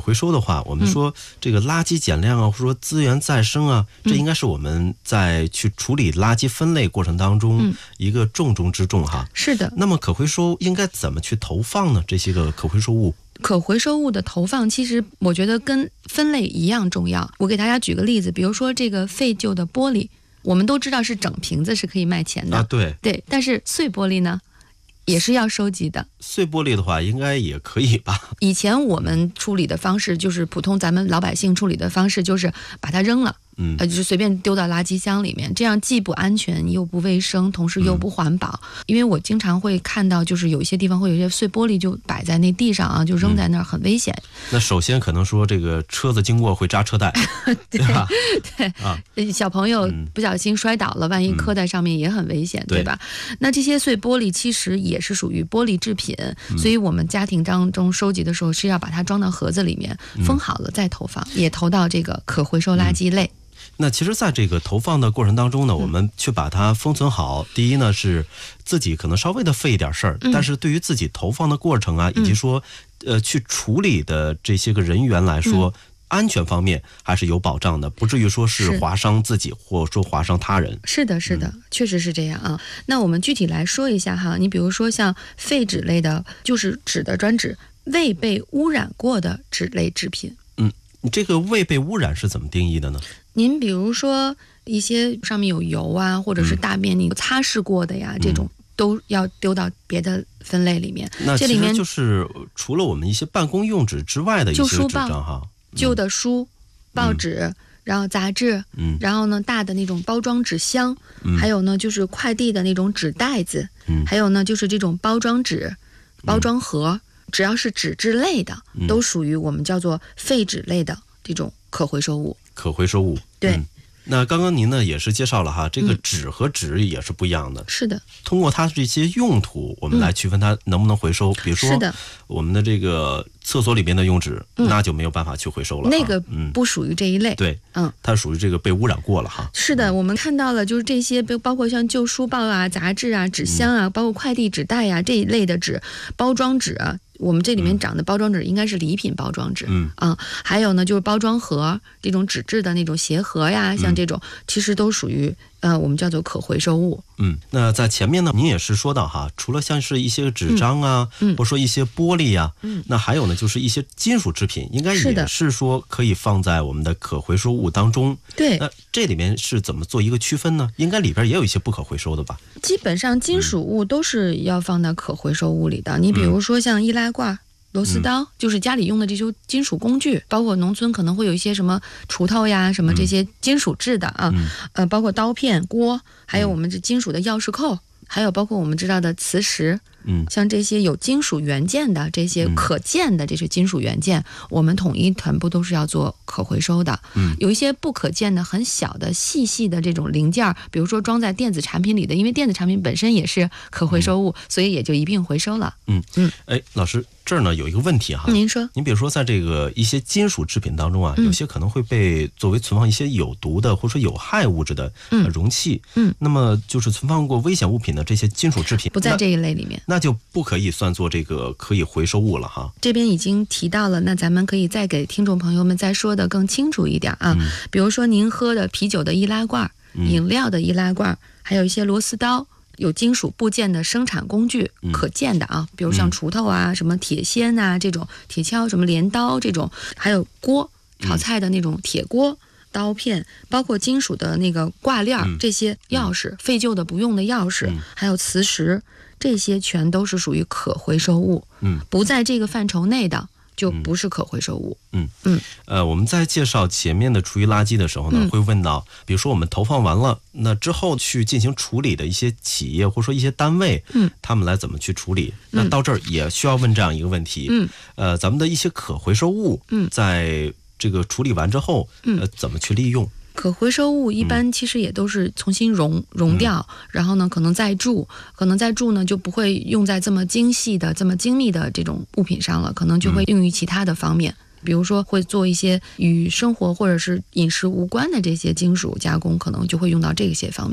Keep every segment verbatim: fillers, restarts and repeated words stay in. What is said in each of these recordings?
回收的话，我们说这个垃圾减量啊，或者说资源再生啊，这应该是我们在去处理垃圾分类过程当中一个重中之重哈。 是的。 那么可回收应该怎么去投放呢？这些个可回收物？ 可回收物的投放，其实我觉得跟分类一样重要。我给大家举个例子，比如说这个废旧的玻璃，我们都知道是整瓶子是可以卖钱的啊，对对，但是碎玻璃呢？也是要收集的。 碎玻璃的话应该也可以吧。 以前我们处理的方式就是普通咱们老百姓处理的方式就是把它扔了， 嗯， 呃，就是随便丢到垃圾箱里面，这样既不安全又不卫生，同时又不环保。嗯、因为我经常会看到，就是有一些地方会有一些碎玻璃就摆在那地上啊，就扔在那儿，很危险。 嗯、那首先可能说这个车子经过会扎车带， 对吧？对啊，小朋友不小心摔倒了，万一磕在上面也很危险，嗯、对吧？那这些碎玻璃其实也是属于玻璃制品，嗯、所以我们家庭当中收集的时候是要把它装到盒子里面，封好了再投放，嗯、也投到这个可回收垃圾类。嗯那其实在这个投放的过程当中呢，我们去把它封存好，第一呢是自己可能稍微的费一点事儿，但是对于自己投放的过程啊，以及说呃去处理的这些个人员来说，安全方面还是有保障的，不至于说是划伤自己或者说划伤他人。 是的是的、嗯、确实是这样啊。那我们具体来说一下哈，你比如说像废纸类的，就是纸的专指未被污染过的纸类制品。 嗯，这个未被污染是怎么定义的呢？ 您比如说一些上面有油啊，或者是大便你擦拭过的呀，嗯、这种都要丢到别的分类里面。 那其实就是除了我们一些办公用纸之外的一些纸张哈， 旧的书、报纸。嗯然后杂志，嗯，然后呢，大的那种包装纸箱，嗯，还有呢，就是快递的那种纸袋子，嗯，还有呢，就是这种包装纸、包装盒，嗯、只要是纸质类的，嗯、都属于我们叫做废纸类的这种可回收物。 可回收物， 对。 嗯那刚刚您呢也是介绍了哈，这个纸和纸也是不一样的。 嗯、是的。 通过它这些用途，我们来区分它能不能回收。嗯、比如说，我们的这个厕所里面的用纸，嗯、那就没有办法去回收了。 那个不属于这一类。 嗯、对，嗯，它属于这个被污染过了哈。 是的，我们看到了，就是这些包括像旧书报啊、杂志啊、纸箱啊，嗯、包括快递纸袋呀、啊、这一类的纸，包装纸啊。我们这里面长的包装纸应该是礼品包装纸，嗯啊，还有呢就是包装盒这种纸质的那种鞋盒呀，像这种、嗯、其实都属于呃我们叫做可回收物。 嗯，那在前面呢，您也是说到哈，除了像是一些纸张啊，嗯，或者说一些玻璃啊，嗯，那还有呢就是一些金属制品，应该也是说可以放在我们的可回收物当中。 对， 那这里面是怎么做一个区分呢？应该里边也有一些不可回收的吧？ 基本上金属物都是要放到可回收物里的。嗯、你比如说像易拉罐、螺丝刀，嗯、就是家里用的这些金属工具，包括农村可能会有一些什么锄头呀，什么这些金属制的啊，嗯、呃，包括刀片、锅，还有我们这金属的钥匙扣，还有包括我们知道的磁石。嗯，像这些有金属元件的这些可见的这些金属元件，嗯、我们统一全部都是要做可回收的。嗯，有一些不可见的很小的细细的这种零件，比如说装在电子产品里的，因为电子产品本身也是可回收物，嗯、所以也就一并回收了。嗯嗯，哎，老师这儿呢有一个问题哈， 您说， 您比如说在这个一些金属制品当中啊，嗯、有些可能会被作为存放一些有毒的或者说有害物质的容器，嗯，嗯那么就是存放过危险物品的这些金属制品不在这一类里面。 那就不可以算作这个可以回收物了哈。 这边已经提到了，那咱们可以再给听众朋友们再说的更清楚一点啊。嗯、比如说您喝的啤酒的易拉罐、嗯、饮料的易拉罐，还有一些螺丝刀，有金属部件的生产工具，嗯、可见的啊，比如像锄头啊、嗯、什么铁锨啊这种，铁锹什么镰刀这种，还有锅，炒菜的那种铁锅。嗯刀片，包括金属的那个挂链，嗯、这些钥匙，嗯、废旧的不用的钥匙，嗯、还有磁石，这些全都是属于可回收物。嗯，不在这个范畴内的就不是可回收物。 嗯嗯，呃，我们在介绍前面的厨余垃圾的时候呢，嗯、会问到，比如说我们投放完了，那之后去进行处理的一些企业或者说一些单位，嗯，他们来怎么去处理？嗯、那到这儿也需要问这样一个问题。嗯，呃，咱们的一些可回收物，嗯，在这个处理完之后，呃，怎么去利用？ 可回收物一般其实也都是重新熔熔掉，嗯、然后呢，可能再铸，可能再铸呢就不会用在这么精细的、这么精密的这种物品上了，可能就会用于其他的方面。嗯、比如说会做一些与生活或者是饮食无关的这些金属加工，可能就会用到这些方面。嗯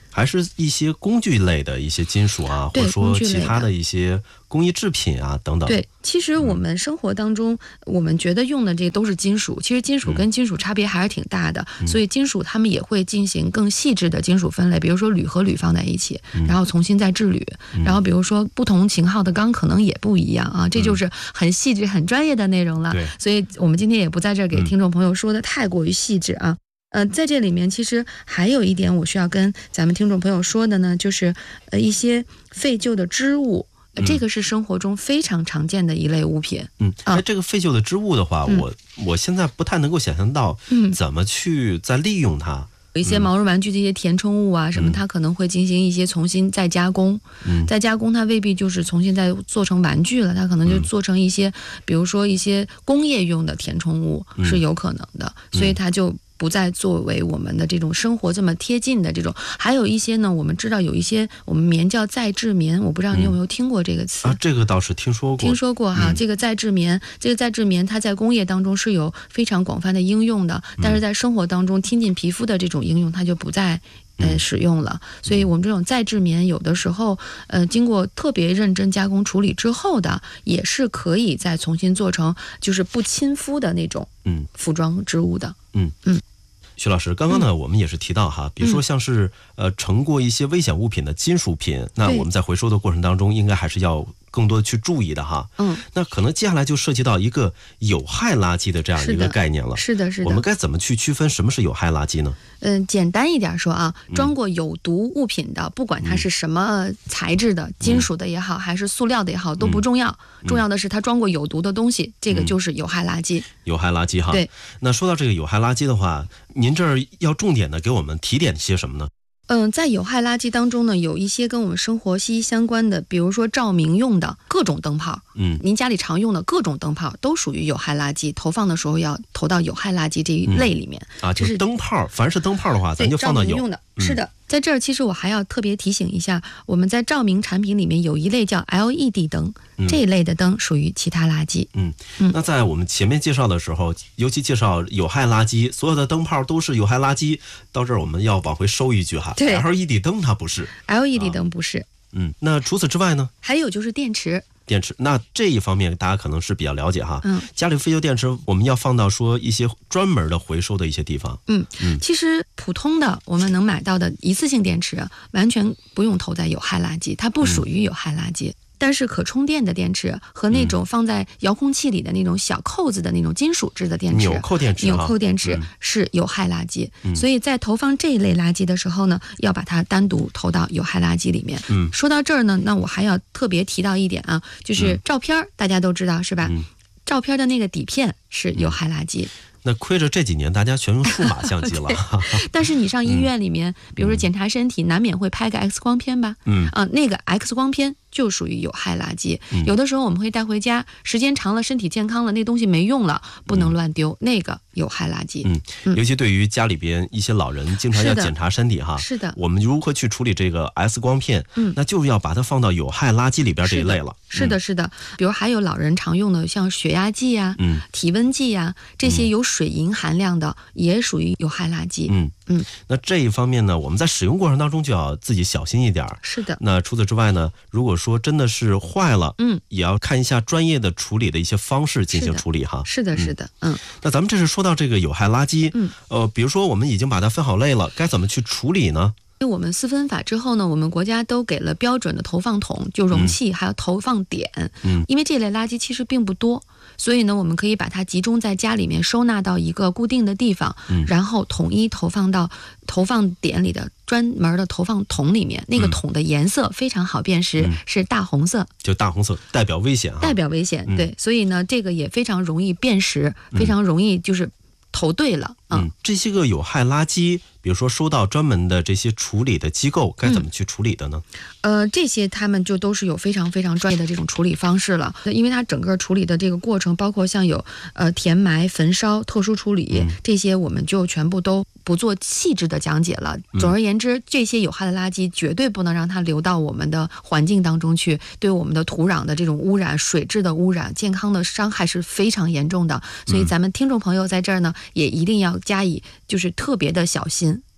还是一些工具类的一些金属啊，或者说其他的一些工艺制品啊等等。 对，其实我们生活当中、嗯、我们觉得用的这些都是金属，其实金属跟金属差别还是挺大的、嗯、所以金属他们也会进行更细致的金属分类，比如说铝和铝放在一起、嗯、然后重新再制铝、嗯、然后比如说不同型号的钢可能也不一样啊，这就是很细致很专业的内容了、嗯、所以我们今天也不在这儿给听众朋友说的太过于细致啊。呃，在这里面其实还有一点我需要跟咱们听众朋友说的呢，就是呃一些废旧的织物，呃、这个是生活中非常常见的一类物品。 嗯，哎、啊，这个废旧的织物的话，嗯、我我现在不太能够想象到，嗯，怎么去再利用它。 有一些毛绒玩具这些填充物啊、嗯、什么，它可能会进行一些重新再加工，嗯，再加工它未必就是重新再做成玩具了，它可能就做成一些、嗯、比如说一些工业用的填充物、嗯、是有可能的，所以它就不再作为我们的这种生活这么贴近的这种。还有一些呢，我们知道有一些我们棉叫再制棉，我不知道你有没有听过这个词、 嗯、啊？这个倒是听说过， 听说过哈、嗯。这个再制棉，这个再制棉，它在工业当中是有非常广泛的应用的，但是在生活当中贴近皮肤的这种应用，它就不再呃使用了。所以我们这种再制棉有的时候呃经过特别认真加工处理之后的，也是可以再重新做成就是不亲肤的那种嗯服装织物的。嗯嗯。 徐老师，刚刚呢、嗯、我们也是提到哈，比如说像是、嗯、呃盛过一些危险物品的金属品，那我们在回收的过程当中应该还是要更多的去注意的哈。嗯，那可能接下来就涉及到一个有害垃圾的这样一个概念了。 是的，是的。 我们该怎么去区分什么是有害垃圾呢？ 嗯，简单一点说啊，装过有毒物品的，嗯、不管它是什么材质的，嗯、金属的也好，还是塑料的也好，都不重要。嗯、重要的是它装过有毒的东西，这个就是有害垃圾。 有害垃圾哈。 对。 那说到这个有害垃圾的话，您这儿要重点的给我们提点些什么呢？ 嗯，在有害垃圾当中呢，有一些跟我们生活息息相关的，比如说照明用的各种灯泡，嗯，您家里常用的各种灯泡都属于有害垃圾，投放的时候要投到有害垃圾这一类里面。 嗯、啊，就是灯泡，凡是灯泡的话，咱就放到有。 照明用的，是的。嗯，在这儿，其实我还要特别提醒一下，我们在照明产品里面有一类叫 L E D 灯，嗯、这一类的灯属于其他垃圾。 嗯嗯，那在我们前面介绍的时候，尤其介绍有害垃圾，所有的灯泡都是有害垃圾。到这儿我们要往回收一句哈，对 ，L E D 灯它不是 ，L E D 灯不是。啊、 嗯，那除此之外呢？ 还有就是电池。 电池，那这一方面大家可能是比较了解哈。嗯，家里废旧电池我们要放到说一些专门的回收的一些地方。 嗯嗯，其实普通的我们能买到的一次性电池，完全不用投在有害垃圾，它不属于有害垃圾。嗯，但是可充电的电池和那种放在遥控器里的那种小扣子的那种金属制的电池， 纽扣电池， 纽扣电池是有害垃圾。嗯，所以在投放这一类垃圾的时候呢，要把它单独投到有害垃圾里面。嗯，说到这儿呢，那我还要特别提到一点啊，就是照片，大家都知道是吧？嗯，照片的那个底片是有害垃圾。 那亏着这几年大家全用数码相机了。 但是你上医院里面，嗯、比如说检查身体，难免会拍个 X 光片吧？嗯啊，那个 X 光片就属于有害垃圾。嗯、有的时候我们会带回家，时间长了，身体健康了，那东西没用了，不能乱丢，嗯、那个有害垃圾。嗯， 嗯尤其对于家里边一些老人，经常要检查身体哈。 是的。 我们如何去处理这个 X 光片？嗯，那就要把它放到有害垃圾里边这一类了。 是的，是的。嗯、比如还有老人常用的，像血压计呀、嗯、体温计呀，这些有水银含量的，也属于有害垃圾。 嗯嗯。那这一方面呢，我们在使用过程当中就要自己小心一点。 是的。 那除此之外呢，如果说真的是坏了，嗯，也要看一下专业的处理的一些方式进行处理哈。 是的，是的，嗯。 那咱们这是说到这个有害垃圾，嗯，呃，比如说我们已经把它分好类了，该怎么去处理呢？ 因为我们四分法之后呢，我们国家都给了标准的投放桶，就容器，还有投放点。嗯，因为这类垃圾其实并不多，所以呢，我们可以把它集中在家里面收纳到一个固定的地方，嗯、然后统一投放到投放点里的专门的投放桶里面。那个桶的颜色非常好辨识，嗯、是大红色， 就大红色代表危险啊， 代表危险。嗯、对，所以呢，这个也非常容易辨识，非常容易就是投对了。 嗯，嗯这些个有害垃圾。比如说收到专门的这些处理的机构，该怎么去处理的呢？ 嗯、呃，这些他们就都是有非常非常专业的这种处理方式了，因为它整个处理的这个过程，包括像有呃填埋、焚烧、特殊处理、嗯、这些，我们就全部都不做细致的讲解了。总而言之，这些有害的垃圾绝对不能让它流到我们的环境当中去，对我们的土壤的这种污染、水质的污染、健康的伤害是非常严重的。所以咱们听众朋友在这儿呢，也一定要加以就是特别的小心。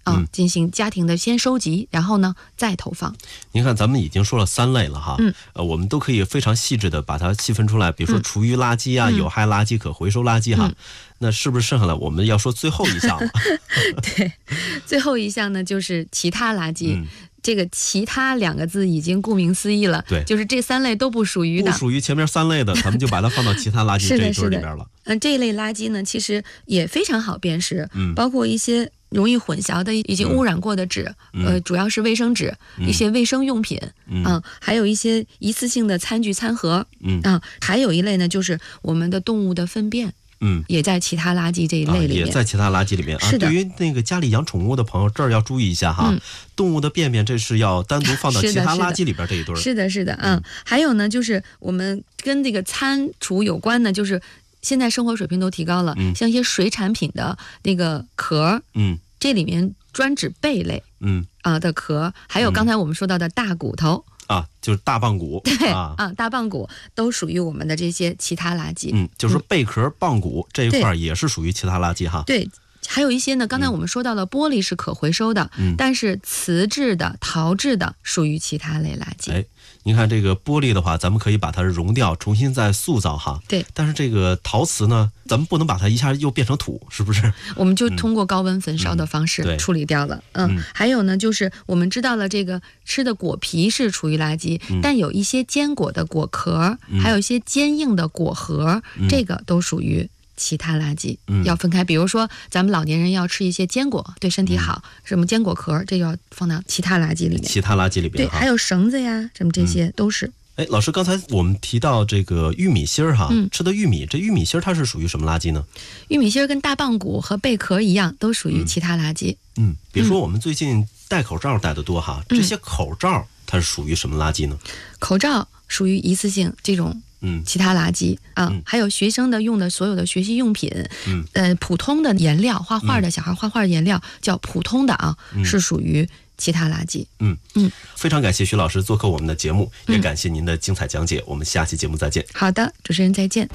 啊、 嗯， 进行家庭的先收集，然后呢再投放。 您看，咱们已经说了三类了哈， 嗯， 呃，我们都可以非常细致的把它细分出来，比如说嗯厨余垃圾啊、 嗯有害垃圾、可回收垃圾哈。 嗯那是不是剩下来我们要说最后一项了？ 对，最后一项呢就是其他垃圾。 嗯， 这个其他两个字已经顾名思义了， 对， 就是这三类都不属于的， 不属于前面三类的，咱们就把它放到其他垃圾这一堆里边了。 嗯，这一类垃圾呢，其实也非常好辨识， 嗯， 包括一些容易混淆的已经污染过的纸， 嗯、 呃，主要是卫生纸、 嗯、 一些卫生用品， 嗯、 啊，还有一些一次性的餐具、餐盒， 嗯啊，还有一类呢，就是我们的动物的粪便。 嗯， 也在其他垃圾这一类里面， 啊、也在其他垃圾里面啊。 是的， 对于那个家里养宠物的朋友，这儿要注意一下哈，嗯、动物的便便这是要单独放到其他垃圾里边这一堆。 是的，是的，嗯，还有呢，就是我们跟这个餐厨有关的，就是现在生活水平都提高了， 嗯、 像一些水产品的那个壳， 嗯， 这里面专指贝类， 嗯啊、呃、的壳，还有刚才我们说到的大骨头。 啊，就是大棒骨， 对啊， 啊，大棒骨都属于我们的这些其他垃圾。 嗯，就是说贝壳、棒骨这一块也是属于其他垃圾哈。 对，还有一些呢，刚才我们说到了玻璃是可回收的， 嗯， 但是瓷质的、陶制的属于其他类垃圾。 哎，您看这个玻璃的话，咱们可以把它熔掉，重新再塑造哈。 对， 但是这个陶瓷呢，咱们不能把它一下又变成土，是不是？ 我们就通过高温焚烧的方式处理掉了。嗯，嗯还有呢，就是我们知道了这个吃的果皮是厨余垃圾，嗯、但有一些坚果的果壳，嗯、还有一些坚硬的果核，嗯、这个都属于其他垃圾， 嗯、 要分开。比如说，咱们老年人要吃一些坚果，对身体好，嗯、什么坚果壳，这要放到其他垃圾里面。 其他垃圾里边， 对，还有绳子呀，什么这些、嗯、都是。 哎，老师，刚才我们提到这个玉米芯儿哈， 嗯、 吃的玉米，这玉米芯儿它是属于什么垃圾呢？ 玉米芯儿跟大棒骨和贝壳一样，都属于其他垃圾。 嗯，嗯比如说我们最近戴口罩戴得多哈， 嗯、 这些口罩它是属于什么垃圾呢？ 口罩属于一次性这种。 嗯， 其他垃圾啊、 嗯， 还有学生的用的所有的学习用品， 嗯， 呃，普通的颜料，画画的小孩画画的颜料、嗯、叫普通的啊， 嗯、 是属于其他垃圾。 嗯嗯， 非常感谢徐老师做客我们的节目，也感谢您的精彩讲解。嗯、我们下期节目再见。 好的，主持人再见。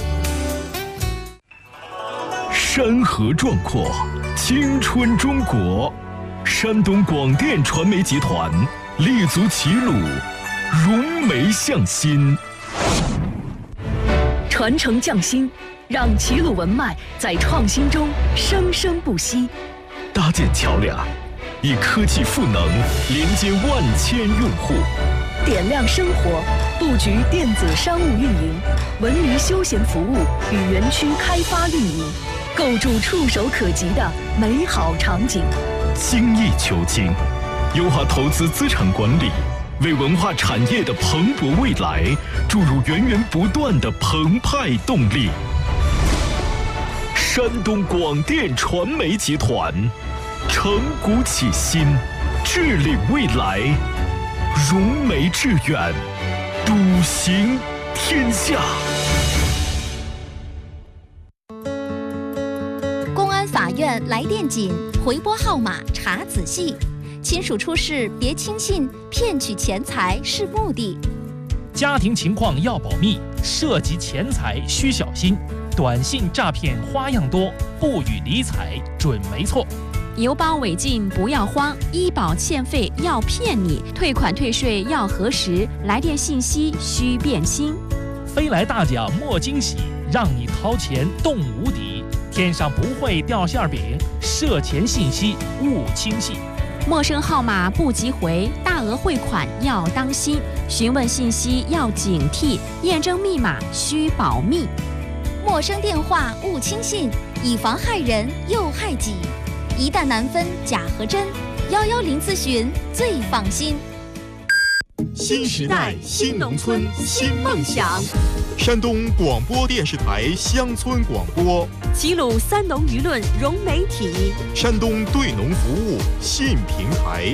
山河壮阔，青春中国，山东广电传媒集团立足齐鲁，融媒向心。 传承匠心，让齐鲁文脉在创新中生生不息。 搭建桥梁，以科技赋能连接万千用户。 点亮生活，布局电子商务运营、文娱休闲服务与园区开发运营，构筑触手可及的美好场景。 精益求精，优化投资资产管理。为文化产业的蓬勃未来注入源源不断的澎湃动力。山东广电传媒集团，承古启新，致力未来，融媒致远，笃行天下。 公安法院来电紧，回拨号码查仔细。亲属出事别轻信，骗取钱财是目的。 家庭情况要保密，涉及钱财需小心。短信诈骗花样多，不予理睬准没错。 邮包违禁不要慌，医保欠费要骗你，退款退税要核实，来电信息需辨清。 飞来大奖莫惊喜，让你掏钱动无敌。天上不会掉馅饼，涉钱信息勿轻信。 陌生号码不急回，大额汇款要当心，询问信息要警惕，验证密码需保密。 陌生电话勿轻信，以防害人又害己。一旦难分假和真，幺幺零咨询最放心。 新时代，新农村，新梦想。山东广播电视台乡村广播， 齐鲁三农舆论融媒体， 山东对农服务新平台。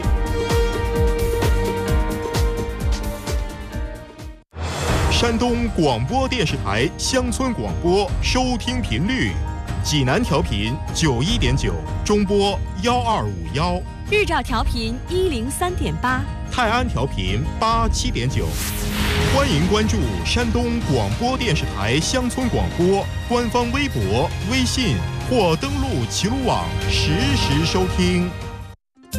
山东广播电视台乡村广播收听频率：济南调频九一点九，中波幺二五幺； 日照调频一零三点八， 泰安调频八七点九。欢迎关注山东广播电视台乡村广播官方微博、微信或登录齐鲁网实时收听。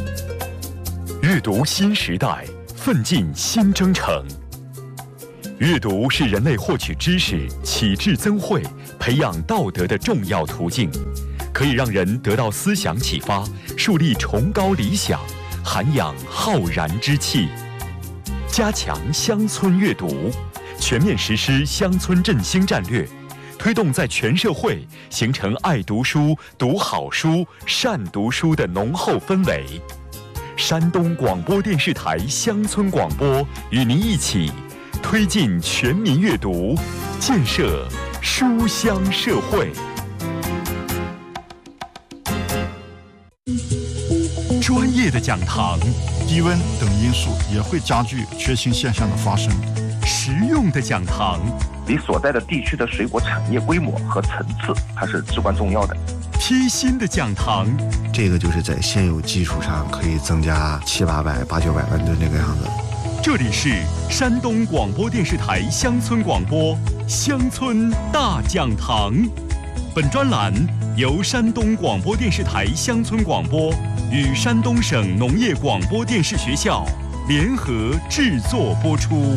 阅读新时代，奋进新征程。阅读是人类获取知识、启智增慧、培养道德的重要途径，可以让人得到思想启发，树立崇高理想，涵养浩然之气。加强乡村阅读，全面实施乡村振兴战略，推动在全社会形成爱读书、读好书、善读书的浓厚氛围。山东广播电视台乡村广播与您一起推进全民阅读，建设书香社会。专业的讲堂， 低温等因素也会加剧缺氢现象的发生。 实用的讲堂， 你所在的地区的水果产业规模和层次，它是至关重要的。 贴心的讲堂， 这个就是在现有基础上可以增加七八百、八九百万吨这个样子。 这里是山东广播电视台乡村广播乡村大讲堂。本专栏由山东广播电视台乡村广播与山东省农业广播电视学校联合制作播出。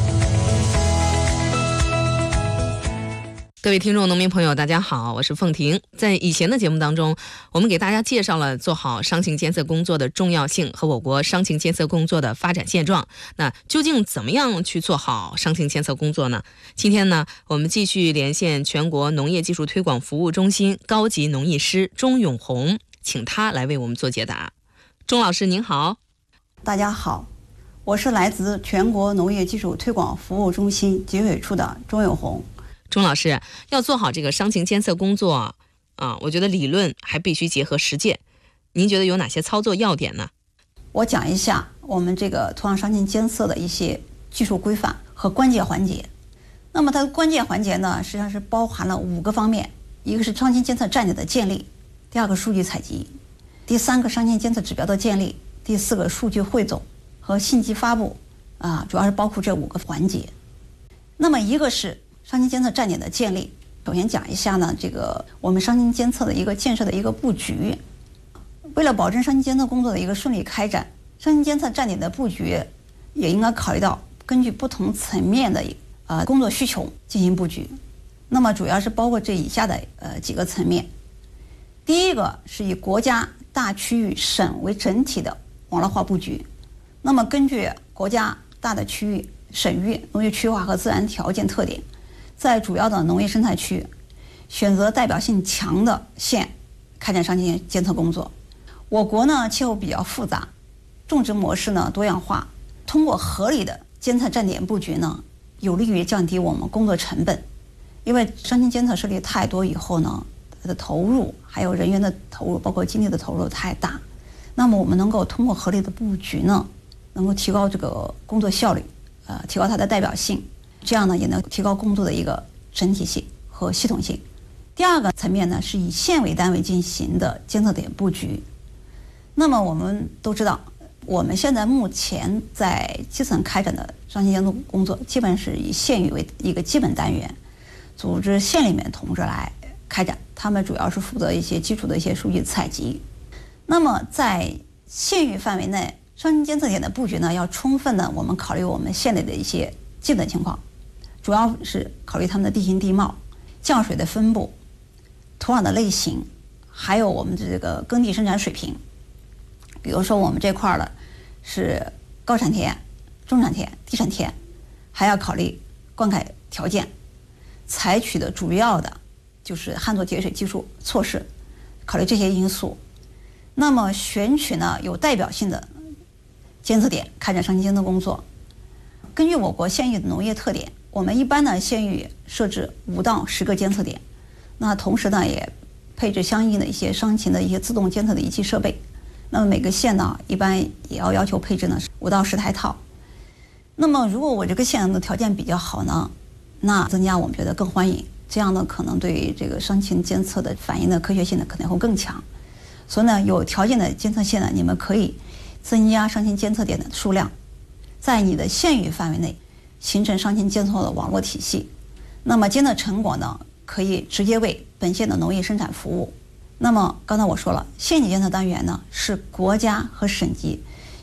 各位听众农民朋友大家好，我是凤婷。在以前的节目当中，我们给大家介绍了做好伤情监测工作的重要性和我国伤情监测工作的发展现状。那究竟怎么样去做好伤情监测工作呢？今天呢，我们继续连线全国农业技术推广服务中心高级农艺师钟永红，请他来为我们做解答。钟老师您好。 大家好，我是来自全国农业技术推广服务中心集水处的钟永红。 钟老师，要做好这个伤情监测工作啊，我觉得理论还必须结合实践。您觉得有哪些操作要点呢？ 我讲一下我们这个土壤伤情监测的一些技术规范和关键环节。那么它的关键环节呢，实际上是包含了五个方面：一个是伤情监测站点的建立，第二个数据采集，第三个伤情监测指标的建立，第四个数据汇总和信息发布啊，主要是包括这五个环节。那么一个是伤情监测站点的建立，首先讲一下呢，这个我们伤情监测的一个建设的一个布局。为了保证伤情监测工作的一个顺利开展，伤情监测站点的布局也应该考虑到根据不同层面的呃工作需求进行布局。那么主要是包括这以下的呃几个层面。第一个是以国家大区域省为整体的网络化布局。那么根据国家大的区域、省域农业区域化和自然条件特点，在主要的农业生态区选择代表性强的县开展伤情监测工作。我国呢气候比较复杂，种植模式呢多样化，通过合理的监测站点布局呢，有利于降低我们工作成本。因为伤情监测设立太多以后呢，它的投入还有人员的投入，包括精力的投入太大。那么我们能够通过合理的布局呢，能够提高这个工作效率，呃，提高它的代表性。这样呢，也能提高工作的一个整体性和系统性。第二个层面呢，是以县为单位进行的监测点布局。那么我们都知道，我们现在目前在基层开展的伤情监测工作，基本是以县域为一个基本单元，组织县里面同志来开展，他们主要是负责一些基础的一些数据采集。那么在县域范围内，伤情监测点的布局呢，要充分的我们考虑我们县内的一些基本情况。主要是考虑它们的地形地貌、降水的分布、土壤的类型，还有我们的这个耕地生产水平。比如说我们这块的是高产田、中产田、低产田，还要考虑灌溉条件，采取的主要的就是旱作节水技术措施，考虑这些因素。那么选取呢有代表性的监测点开展伤情监测工作。根据我国县域的农业特点，我们一般呢县域设置五到十个监测点，那同时呢也配置相应的一些伤情的一些自动监测的仪器设备。那么每个县呢一般也要要求配置呢五到十台套。那么如果我这个县的条件比较好呢，那增加我们觉得更欢迎，这样呢可能对于这个伤情监测的反应的科学性呢可能会更强。所以呢有条件的监测县呢，你们可以增加伤情监测点的数量，在你的县域范围内形成伤情监测的网络体系。那么监测成果呢，可以直接为本县的农业生产服务。那么刚才我说了，县级监测单元呢是国家和省级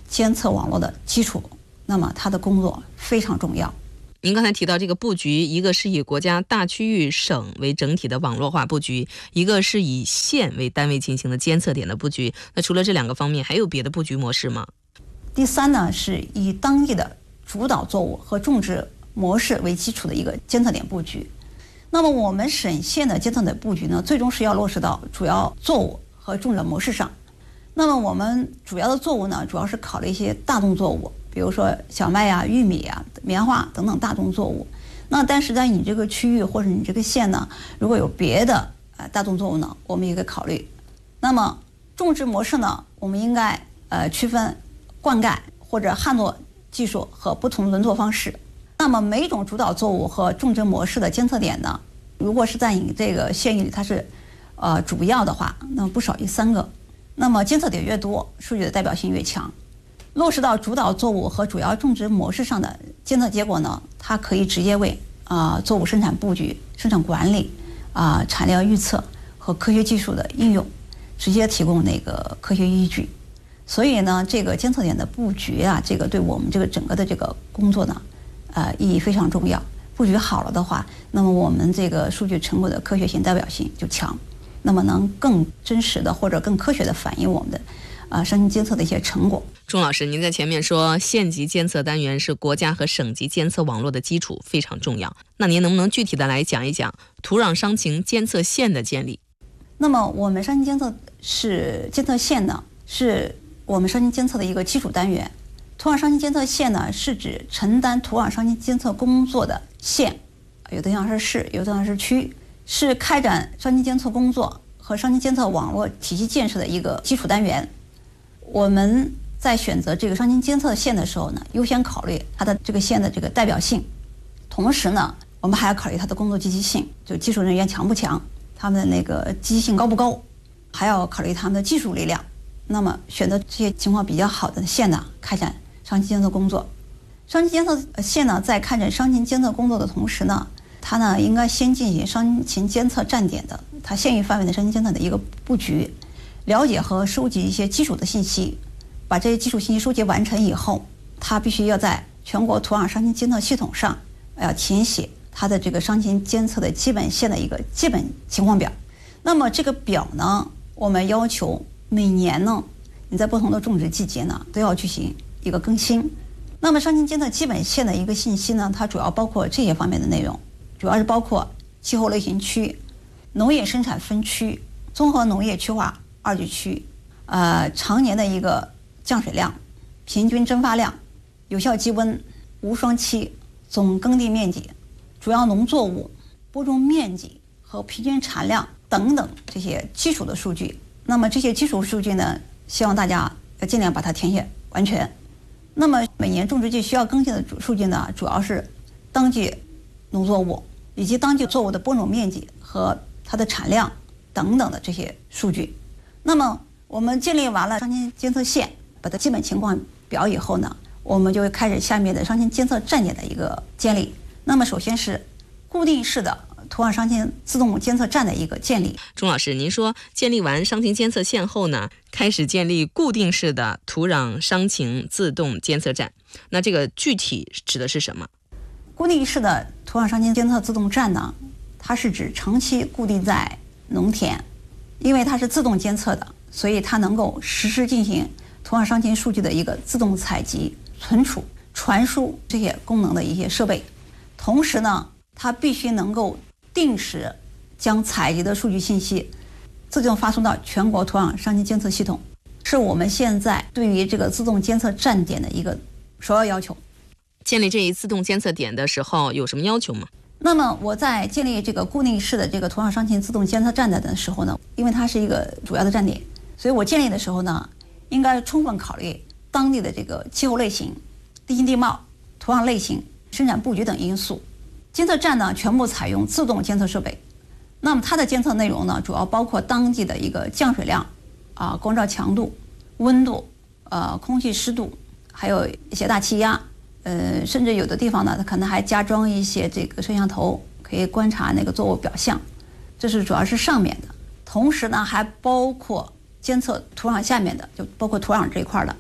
监测网络的基础，那么它的工作非常重要。 您刚才提到这个布局，一个是以国家大区域省为整体的网络化布局，一个是以县为单位进行的监测点的布局。那除了这两个方面，还有别的布局模式吗？ 第三呢，是以当地的主导作物和种植模式为基础的一个监测点布局。那么我们省县的监测点布局呢，最终是要落实到主要作物和种植模式上。那么我们主要的作物呢，主要是考虑一些大宗作物，比如说小麦呀、玉米呀、棉花等等大宗作物。那但是在你这个区域或者你这个县呢，如果有别的呃大宗作物呢，我们也可以考虑。那么种植模式呢，我们应该呃区分灌溉或者旱作技术和不同轮作方式。那么每种主导作物和种植模式的监测点呢，如果是在你这个县域里它是呃主要的话，那么不少于三个。那么监测点越多，数据的代表性越强。落实到主导作物和主要种植模式上的监测结果呢，它可以直接为啊、呃、作物生产布局、生产管理、啊、呃、产量预测和科学技术的应用，直接提供那个科学依据。所以呢，这个监测点的布局啊，这个对我们这个整个的这个工作呢，呃，意义非常重要。布局好了的话，那么我们这个数据成果的科学性、代表性就强，那么能更真实的或者更科学的反映我们的啊商情监测的一些成果。 钟老师，您在前面说县级监测单元是国家和省级监测网络的基础，非常重要。那您能不能具体的来讲一讲土壤伤情监测线的建立？ 那么我们商情监测是监测线呢，是我们商情监测的一个基础单元。土壤伤情监测线呢，是指承担土壤伤情监测工作的县，有的像是市，有的像是区，是开展伤情监测工作和伤情监测网络体系建设的一个基础单元。我们在选择这个伤情监测线的时候呢，优先考虑它的这个线的这个代表性，同时呢，我们还要考虑它的工作积极性，就技术人员强不强，他们的那个积极性高不高，还要考虑他们的技术力量。那么选择这些情况比较好的线呢，开展伤情监测工作。伤情监测线呢，在开展伤情监测工作的同时呢，它呢应该先进行伤情监测站点的它县域范围的伤情监测的一个布局，了解和收集一些基础的信息。把这些基础信息收集完成以后，它必须要在全国土壤伤情监测系统上要填写它的这个伤情监测的基本线的一个基本情况表。那么这个表呢，我们要求每年呢，你在不同的种植季节呢，都要进行一个更新。那么伤情监测基本线的一个信息呢，它主要包括这些方面的内容，主要是包括气候类型区、农业生产分区、综合农业区划二级区，呃，常年的一个降水量、平均蒸发量、有效基温、无霜期、总耕地面积、主要农作物、播种面积和平均产量等等这些基础的数据。那么这些基础数据呢，希望大家要尽量把它填写完全。那么每年种植季需要更新的数据呢，主要是当季农作物以及当季作物的播种面积和它的产量等等的这些数据。那么我们建立完了伤情监测线，把它基本情况表以后呢，我们就会开始下面的伤情监测站点的一个建立。那么首先是固定式的土壤伤情自动监测站的一个建立。 钟老师，您说建立完伤情监测线后呢，开始建立固定式的土壤伤情自动监测站，那这个具体指的是什么？ 固定式的土壤伤情监测自动站呢，它是指长期固定在农田，因为它是自动监测的，所以它能够实时进行土壤伤情数据的一个自动采集、存储、传输这些功能的一些设备。同时呢，它必须能够定时将采集的数据信息自动发送到全国土壤伤情监测系统，是我们现在对于这个自动监测站点的一个首要要求。 建立这一自动监测点的时候有什么要求吗？ 那么我在建立这个固定式的这个土壤伤情自动监测站点的时候呢，因为它是一个主要的站点，所以我建立的时候呢，应该充分考虑当地的这个气候类型、地形地貌、土壤类型、生产布局等因素。监测站呢，全部采用自动监测设备。那么它的监测内容呢，主要包括当地的一个降水量、啊光照强度、温度、呃空气湿度，还有一些大气压，呃甚至有的地方呢，它可能还加装一些这个摄像头，可以观察那个作物表象。这是主要是上面的。同时呢，还包括监测土壤下面的，就包括土壤这一块的，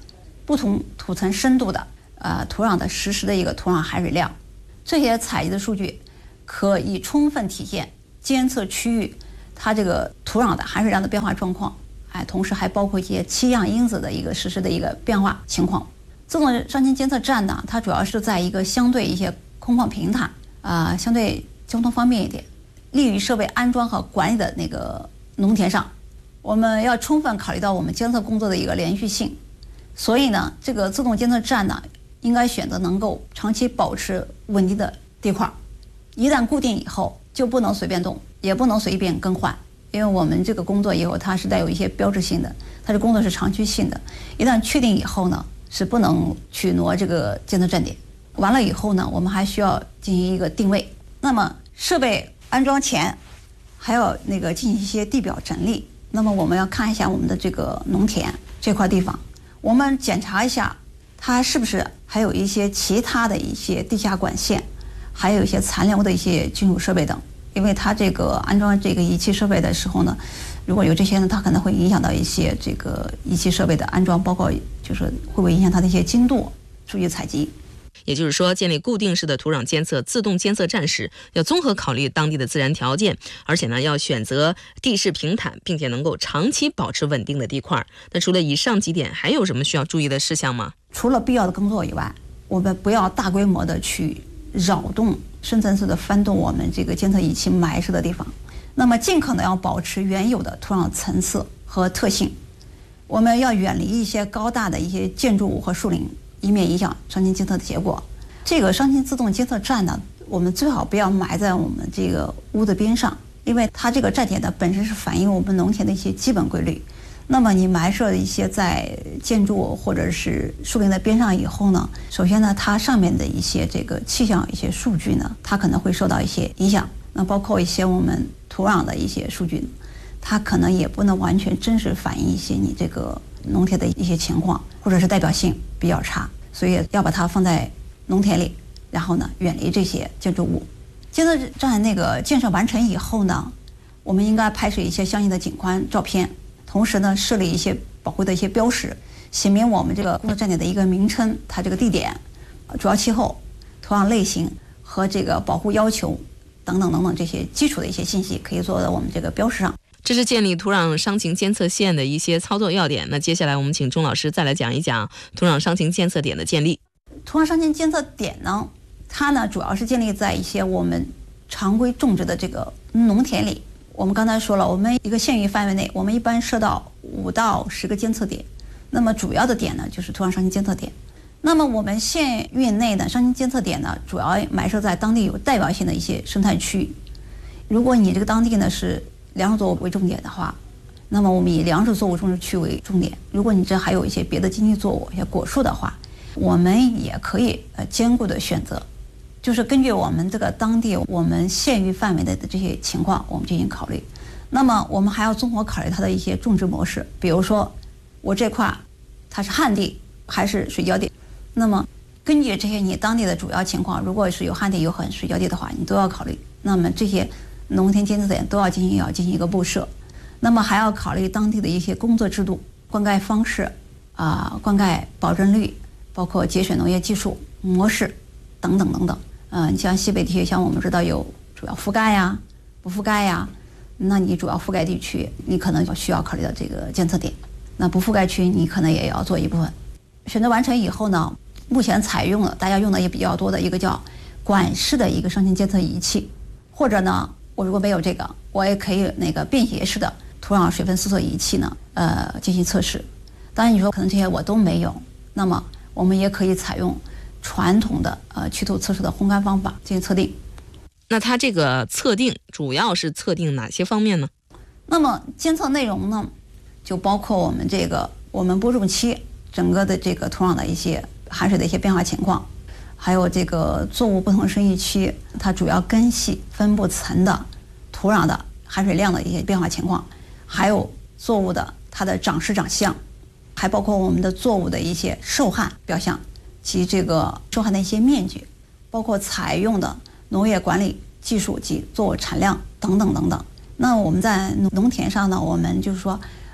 不同土层深度的呃土壤的实时的一个土壤含水量，这些采集的数据可以充分体现监测区域它这个土壤的含水量的变化状况，哎，同时还包括一些气样因子的一个实时的一个变化情况。自动伤情监测站呢，它主要是在一个相对一些空旷平坦啊、呃，相对交通方便一点，利于设备安装和管理的那个农田上。我们要充分考虑到我们监测工作的一个连续性，所以呢，这个自动监测站呢，应该选择能够长期保持稳定的地块，一旦固定以后就不能随便动，也不能随便更换，因为我们这个工作以后它是带有一些标志性的，它的工作是长期性的，一旦确定以后呢，是不能去挪这个监测站点。完了以后呢，我们还需要进行一个定位。那么设备安装前，还要那个进行一些地表整理。那么我们要看一下我们的这个农田这块地方，我们检查一下它是不是还有一些其他的一些地下管线，还有一些残留的一些金属设备等。因为它这个安装这个仪器设备的时候呢，如果有这些呢，它可能会影响到一些这个仪器设备的安装，包括就是会不会影响它的一些精度数据采集。 也就是说，建立固定式的土壤监测自动监测站时，要综合考虑当地的自然条件，而且呢，要选择地势平坦并且能够长期保持稳定的地块。那除了以上几点，还有什么需要注意的事项吗？ 除了必要的工作以外，我们不要大规模的去扰动、深层次的翻动我们这个监测仪器埋设的地方。那么，尽可能要保持原有的土壤层次和特性。我们要远离一些高大的一些建筑物和树林，以免影响伤情监测的结果。这个伤情自动监测站呢，我们最好不要埋在我们这个屋的边上，因为它这个站点呢本身是反映我们农田的一些基本规律。那么你埋设一些在建筑或者是树林的边上以后呢，首先呢，它上面的一些这个气象一些数据呢，它可能会受到一些影响。那包括一些我们土壤的一些数据，它可能也不能完全真实反映一些你这个农田的一些情况，或者是代表性比较差，所以要把它放在农田里，然后呢，远离这些建筑物。监测站那个建设完成以后呢，我们应该拍摄一些相应的景观照片，同时呢，设立一些保护的一些标识，写明我们这个工作站点的一个名称，它这个地点、主要气候、土壤类型和这个保护要求等等等等这些基础的一些信息，可以做到我们这个标识上。 这是建立土壤伤情监测线的一些操作要点。那接下来我们请钟老师再来讲一讲土壤伤情监测点的建立。 土壤伤情监测点呢，它呢主要是建立在一些我们常规种植的这个农田里。我们刚才说了，我们一个县域范围内，我们一般设到五到十个监测点。那么主要的点呢，就是土壤伤情监测点。那么我们县域内的伤情监测点呢，主要埋设在当地有代表性的一些生态区域。如果你这个当地呢是粮食作物为重点的话，那么我们以粮食作物种植区为重点。如果你这还有一些别的经济作物，一些果树的话，我们也可以呃兼顾的选择，就是根据我们这个当地我们县域范围的这些情况，我们进行考虑。那么我们还要综合考虑它的一些种植模式，比如说我这块它是旱地还是水浇地。那么根据这些你当地的主要情况，如果是有旱地有很水浇地的话，你都要考虑。那么这些农田监测点都要进行要进行一个布设。那么还要考虑当地的一些工作制度、灌溉方式啊、灌溉保证率，包括节水农业技术模式等等等等。嗯、呃，你像西北地区，像我们知道有主要覆盖呀、不覆盖呀，那你主要覆盖地区，你可能需要考虑到这个监测点。那不覆盖区，你可能也要做一部分。选择完成以后呢，目前采用的大家用的也比较多的一个叫管式的一个伤情监测仪器，或者呢，我如果没有这个，我也可以那个便携式的土壤水分搜测仪器呢，呃，进行测试。当然你说可能这些我都没有，那么我们也可以采用传统的呃曲土测试的烘干方法进行测定。 那它这个测定主要是测定哪些方面呢？ 那么监测内容呢，就包括我们这个我们播种期整个的这个土壤的一些含水的一些变化情况，还有这个作物不同生育期它主要根系分布层的土壤的含水量的一些变化情况，还有作物的它的长势长相，还包括我们的作物的一些受旱表象及这个受旱的一些面积，包括采用的农业管理技术及作物产量等等等等。那我们在农田上呢，我们就是说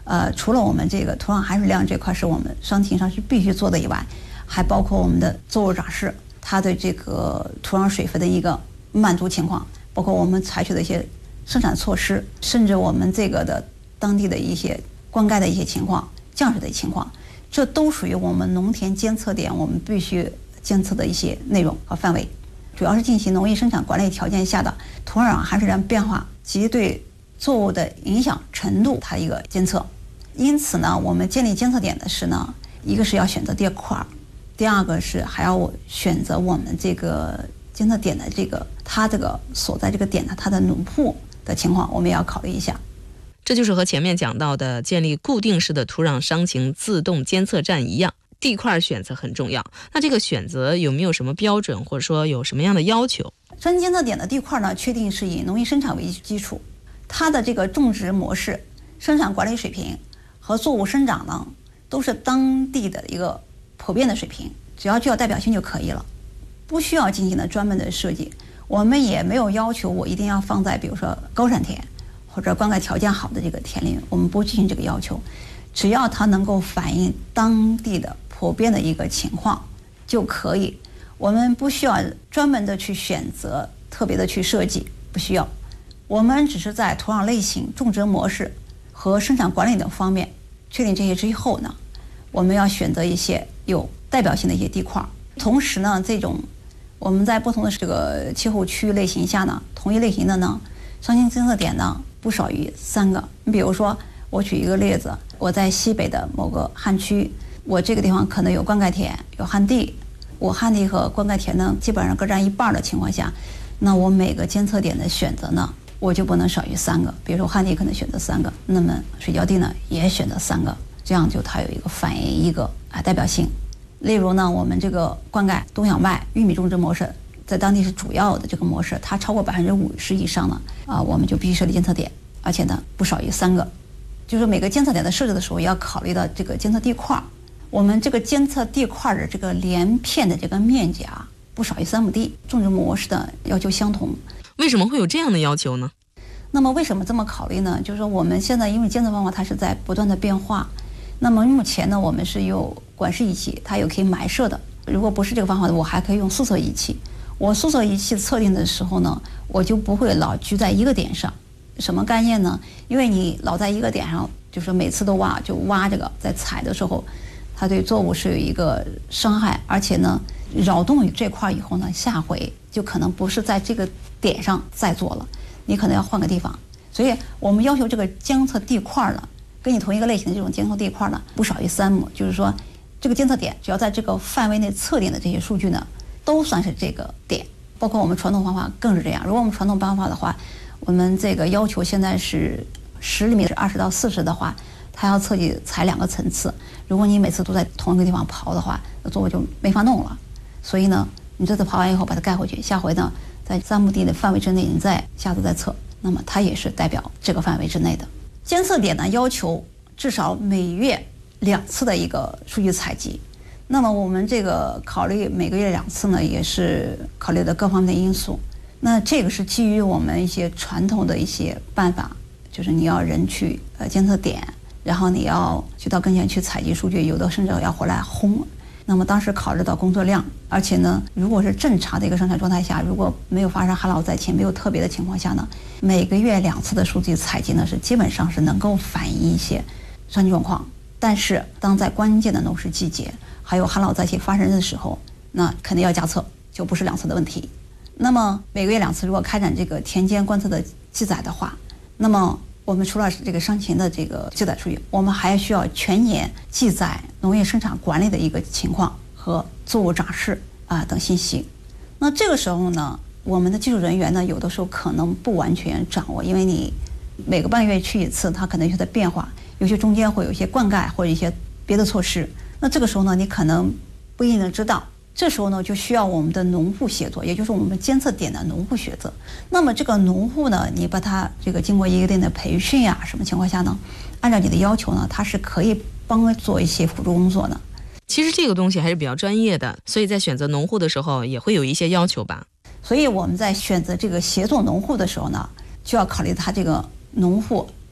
呃，除了我们这个土壤含水量这块是我们商情上是必须做的以外，还包括我们的作物长势，它对这个土壤水分的一个满足情况，包括我们采取的一些生产措施，甚至我们这个的当地的一些灌溉的一些情况、降水的情况，这都属于我们农田监测点我们必须监测的一些内容和范围，主要是进行农业生产管理条件下的土壤含水量变化及对作物的影响程度它一个监测。因此呢，我们建立监测点的是呢，一个是要选择地块，第二个是还要选择我们这个监测点的这个它这个所在这个点的它的农户的情况，我们也要考虑一下。 这就是和前面讲到的建立固定式的土壤伤情自动监测站一样，地块选择很重要。那这个选择有没有什么标准，或者说有什么样的要求？ 伤情监测点的地块呢，确定是以农业生产为基础，它的这个种植模式、生产管理水平和作物生长呢，都是当地的一个普遍的水平，只要具有代表性就可以了，不需要进行的专门的设计。我们也没有要求我一定要放在比如说高产田或者灌溉条件好的这个田里，我们不进行这个要求，只要它能够反映当地的普遍的一个情况就可以。我们不需要专门的去选择特别的去设计，不需要。我们只是在土壤类型、种植模式和生产管理等方面确定这些之后呢，我们要选择一些有代表性的一些地块。同时呢，这种我们在不同的这个气候区域类型下呢，同一类型的呢，伤情监测点呢不少于三个。你比如说，我举一个例子，我在西北的某个旱区，我这个地方可能有灌溉田、有旱地，我旱地和灌溉田呢基本上各占一半的情况下，那我每个监测点的选择呢，我就不能少于三个。比如说旱地可能选择三个，那么水浇地呢也选择三个，这样就它有一个反映一个啊代表性。例如呢，我们这个灌溉冬小麦、玉米种植模式在当地是主要的这个模式，它超过百分之五十以上呢，啊，我们就必须设立监测点，而且呢不少于三个。就是每个监测点的设置的时候，要考虑到这个监测地块，我们这个监测地块的这个连片的这个面积啊，不少于三亩地，种植模式的要求相同。 为什么会有这样的要求呢？ 那么为什么这么考虑呢？就是说我们现在因为监测方法它是在不断的变化，那么目前呢，我们是有管式仪器，它有可以埋设的。如果不是这个方法的，我还可以用速测仪器。我速测仪器测定的时候呢，我就不会老居在一个点上。什么概念呢？因为你老在一个点上，就是每次都挖，就挖这个，在采的时候，它对作物是有一个伤害，而且呢，扰动于这块以后呢，下回就可能不是在这个点上再做了，你可能要换个地方。所以我们要求这个监测地块呢，跟你同一个类型的这种监测地块呢，不少于三亩，就是说，这个监测点只要在这个范围内测定的这些数据呢，都算是这个点。包括我们传统方法更是这样。如果我们传统方法的话，我们这个要求现在是十厘米是二十到四十的话，它要测计采两个层次。如果你每次都在同一个地方刨的话，那作物就没法弄了。所以呢，你这次刨完以后把它盖回去，下回呢在三亩地的范围之内，你再下次再测，那么它也是代表这个范围之内的。监测点呢要求至少每月两次的一个数据采集。那么我们这个考虑每个月两次呢，也是考虑的各方面的因素。那这个是基于我们一些传统的一些办法，就是你要人去呃监测点，然后你要去到跟前去采集数据，有的甚至要回来烘。那么当时考虑到工作量，而且呢，如果是正常的一个生产状态下，如果没有发生旱涝灾情，没有特别的情况下呢，每个月两次的数据采集呢，是基本上是能够反映一些伤情状况。但是当在关键的农事季节，还有旱涝灾情发生的时候，那肯定要加测，就不是两次的问题。那么每个月两次，如果开展这个田间观测的记载的话，那么我们除了这个伤情的这个记载数据，我们还需要全年记载农业生产管理的一个情况和作物长势啊等信息。那这个时候呢，我们的技术人员呢，有的时候可能不完全掌握，因为你每个半月去一次，它可能有些变化，有些中间会有一些灌溉或者一些别的措施。那这个时候呢，你可能不一定能知道。这时候呢，就需要我们的农户协作，也就是我们监测点的农户协作。那么这个农户呢，你把他这个经过一定的培训呀，什么情况下呢，按照你的要求呢，他是可以帮做一些辅助工作的。 其实这个东西还是比较专业的，所以在选择农户的时候也会有一些要求吧。 所以我们在选择这个协作农户的时候呢，就要考虑他这个农户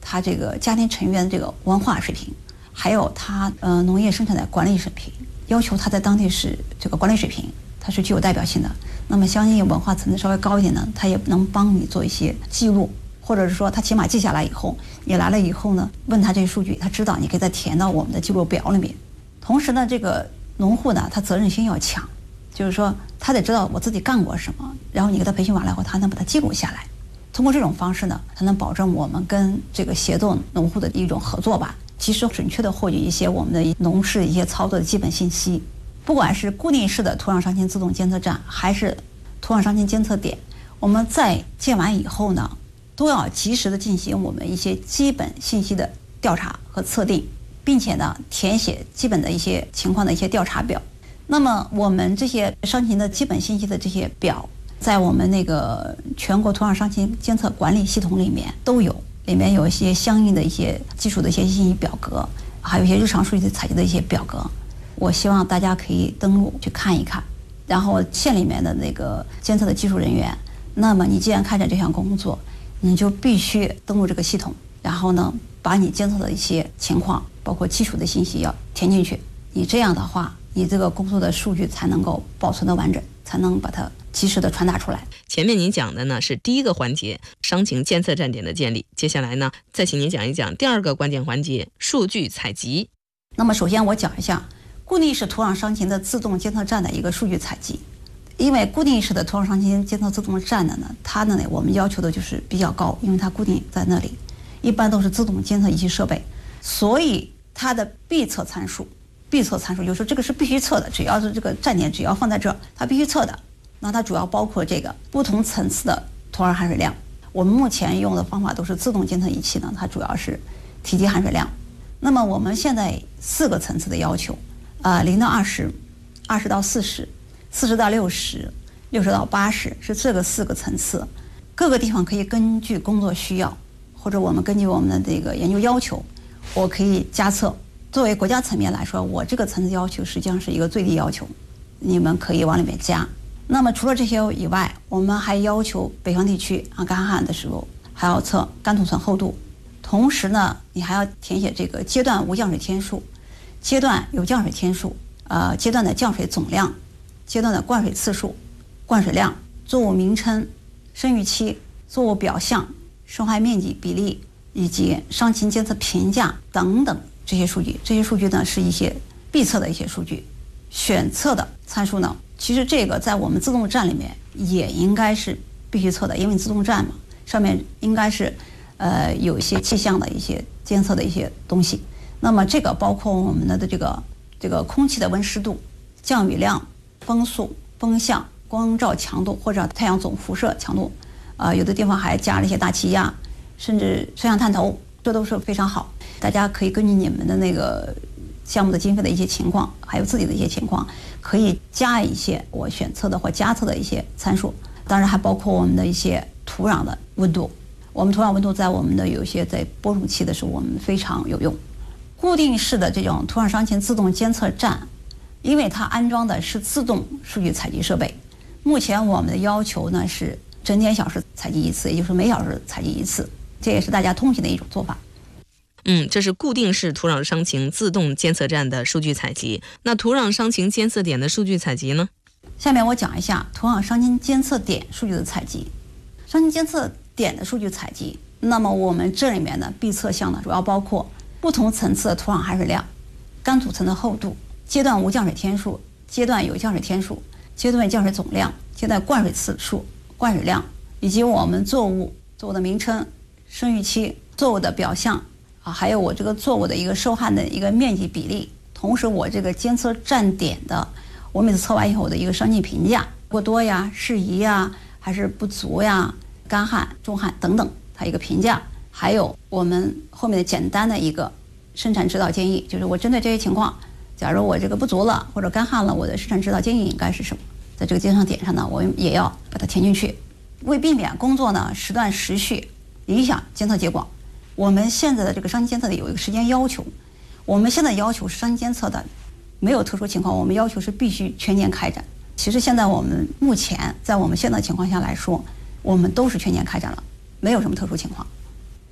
他这个家庭成员这个文化水平，还有他呃农业生产的管理水平，要求他在当地是这个管理水平，它是具有代表性的。那么相应文化层次稍微高一点呢，他也能帮你做一些记录，或者是说他起码记下来以后，你来了以后呢，问他这些数据，他知道你可以再填到我们的记录表里面。同时呢，这个农户呢，他责任心要强，就是说他得知道我自己干过什么，然后你给他培训完了以后，他能把它记录下来。通过这种方式呢，才能保证我们跟这个协作农户的一种合作吧，及时准确的获取一些我们的农事一些操作的基本信息。不管是固定式的土壤伤情自动监测站，还是土壤伤情监测点，我们在建完以后呢，都要及时的进行我们一些基本信息的调查和测定，并且呢，填写基本的一些情况的一些调查表。那么我们这些伤情的基本信息的这些表，在我们那个全国土壤伤情监测管理系统里面都有，里面有一些相应的一些基础的一些信息表格，还有一些日常数据采集的一些表格。我希望大家可以登录去看一看。然后县里面的那个监测的技术人员，那么你既然开展这项工作，你就必须登录这个系统，然后呢，把你监测的一些情况，包括基础的信息要填进去。你这样的话，你这个工作的数据才能够保存的完整，才能把它及时的传达出来。 前面您讲的呢是第一个环节，伤情监测站点的建立。接下来呢，再请您讲一讲第二个关键环节，数据采集。 那么首先我讲一下固定式土壤伤情的自动监测站的一个数据采集。因为固定式的土壤伤情监测自动站的呢，它呢我们要求的就是比较高，因为它固定在那里，一般都是自动监测仪器设备，所以它的必测参数，必测参数就是说这个是必须测的，只要是这个站点只要放在这儿，它必须测的。那它主要包括这个不同层次的土壤含水量。我们目前用的方法都是自动监测仪器呢，它主要是体积含水量。那么我们现在四个层次的要求，啊、呃，零到二十，二十到四十。四十到六十，六十到八十是这个四个层次，各个地方可以根据工作需要，或者我们根据我们的这个研究要求，我可以加测。作为国家层面来说，我这个层次要求实际上是一个最低要求，你们可以往里面加。那么除了这些以外，我们还要求北方地区啊干旱的时候还要测干土层厚度，同时呢，你还要填写这个阶段无降水天数、阶段有降水天数、呃阶段的降水总量、阶段的灌水次数、灌水量、作物名称、生育期、作物表象、受害面积比例以及伤情监测评价等等这些数据。这些数据呢是一些必测的一些数据。选测的参数呢，其实这个在我们自动站里面也应该是必须测的，因为自动站嘛，上面应该是呃有一些气象的一些监测的一些东西。那么这个包括我们的这个这个空气的温湿度、降雨量、风速、风向、光照强度或者太阳总辐射强度，啊、呃，有的地方还加了一些大气压，甚至摄像探头，这都是非常好。大家可以根据你们的那个项目的经费的一些情况，还有自己的一些情况，可以加一些我选测的或加测的一些参数。当然还包括我们的一些土壤的温度，我们土壤温度在我们的有一些在播种期的时候，我们非常有用。固定式的这种土壤伤情自动监测站，因为它安装的是自动数据采集设备，目前我们的要求呢是整点小时采集一次，也就是每小时采集一次，这也是大家通行的一种做法。 嗯，这是固定式土壤伤情自动监测站的数据采集。那土壤伤情监测点的数据采集呢？ 下面我讲一下土壤伤情监测点数据的采集。伤情监测点的数据采集，那么我们这里面的必测项呢，主要包括不同层次的土壤含水量、干土层的厚度、阶段无降水天数、阶段有降水天数、阶段降水总量、阶段灌水次数、灌水量，以及我们作物作物的名称、生育期、作物的表象啊，还有我这个作物的一个受旱的一个面积比例，同时我这个监测站点的我每次测完以后我的一个伤情评价，过多呀、适宜呀，还是不足呀、干旱、重旱等等，它一个评价，还有我们后面的简单的一个生产指导建议，就是我针对这些情况，假如我这个不足了或者干旱了，我的生产指导建议应该是什么？在这个监测点上呢，我也要把它填进去，为避免工作呢时断时续，影响监测结果。我们现在的这个伤情监测的有一个时间要求，我们现在要求是伤情监测的没有特殊情况，我们要求是必须全年开展。其实现在我们目前在我们现在的情况下来说，我们都是全年开展了，没有什么特殊情况。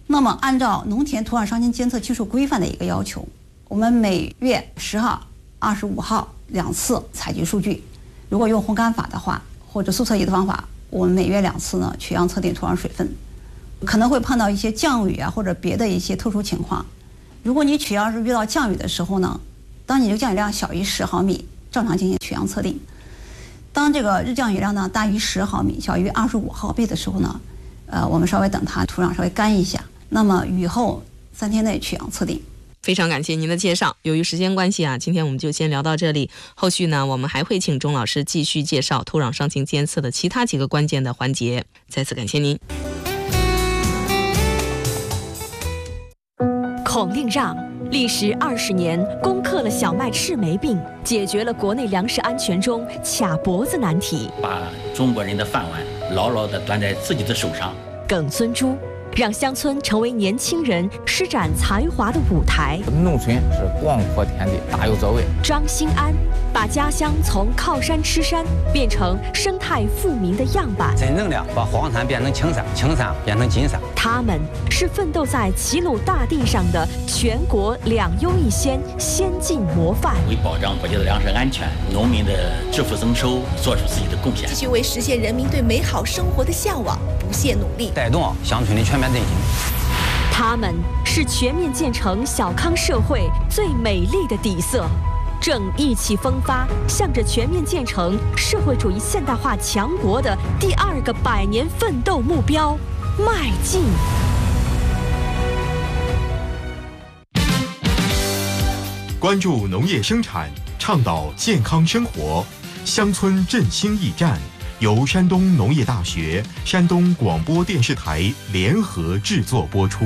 那么按照农田土壤伤情监测技术规范的一个要求，我们每月十号、二十五号两次采集数据。如果用烘干法的话，或者速测仪的方法，我们每月两次呢取样测定土壤水分。可能会碰到一些降雨啊或者别的一些特殊情况。如果你取样是遇到降雨的时候呢，当你这个降雨量小于十毫米，正常进行取样测定。当这个日降雨量呢大于十毫米，小于二十五毫米的时候呢，呃，我们稍微等它土壤稍微干一下，那么雨后三天内取样测定。 非常感谢您的介绍。由于时间关系啊，今天我们就先聊到这里。后续呢，我们还会请钟老师继续介绍土壤伤情监测的其他几个关键的环节。再次感谢您。 孔令让历时二十年，攻克了小麦赤霉病，解决了国内粮食安全中卡脖子难题， 把中国人的饭碗牢牢地端在自己的手上。 耿孙洙让乡村成为年轻人施展才华的舞台。 农村是广阔天地，大有作为。 张兴安把家乡从靠山吃山变成生态富民的样板， 真正的把黄山变成青山，青山变成金山。 他们是奋斗在齐鲁大地上的全国两优一先先进模范， 为保障国家的粮食安全、农民的致富增收做出自己的贡献， 继续为实现人民对美好生活的向往不懈努力， 带动乡村的全面振兴。 他们是全面建成小康社会最美丽的底色，正意气风发，向着全面建成社会主义现代化强国的第二个百年奋斗目标迈进。 关注农业生产，倡导健康生活，乡村振兴驿站由山东农业大学、山东广播电视台联合制作播出。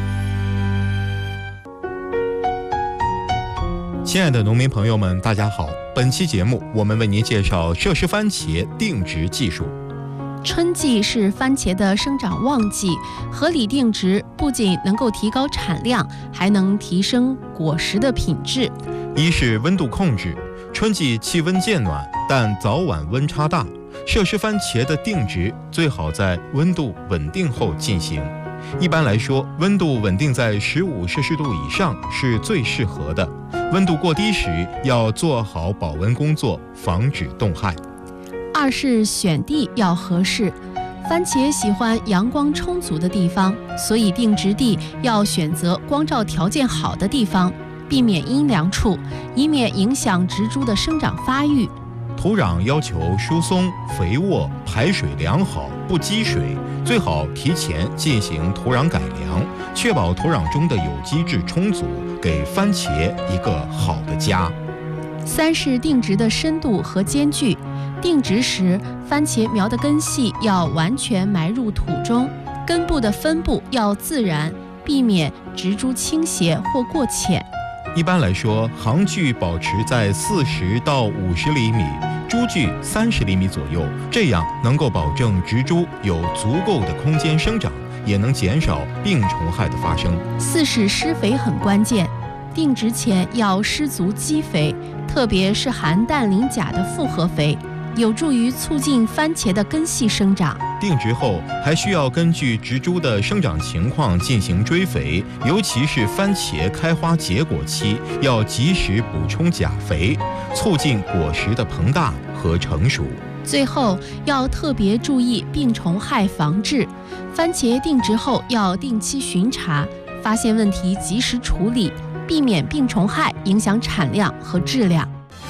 亲爱的农民朋友们，大家好！本期节目，我们为您介绍设施番茄定植技术。 春季是番茄的生长旺季，合理定植不仅能够提高产量，还能提升果实的品质。 一是温度控制，春季气温渐暖，但早晚温差大，设施番茄的定植最好在温度稳定后进行。一般来说，温度稳定在十五摄氏度以上是最适合的。温度过低时，要做好保温工作，防止冻害。 二是选地要合适，番茄喜欢阳光充足的地方，所以定植地要选择光照条件好的地方，避免阴凉处，以免影响植株的生长发育。 土壤要求疏松、肥沃、排水良好，不积水，最好提前进行土壤改良，确保土壤中的有机质充足，给番茄一个好的家。 三是定植的深度和间距，定植时番茄苗的根系要完全埋入土中，根部的分布要自然，避免植株倾斜或过浅。 一般来说，行距保持在四十到五十厘米，株距三十厘米左右，这样能够保证植株有足够的空间生长，也能减少病虫害的发生。 四是施肥很关键，定植前要施足基肥，特别是含氮磷钾的复合肥，有助于促进番茄的根系生长。 定植后还需要根据植株的生长情况进行追肥，尤其是番茄开花结果期，要及时补充钾肥，促进果实的膨大和成熟。 最后要特别注意病虫害防治，番茄定植后要定期巡查，发现问题及时处理，避免病虫害影响产量和质量。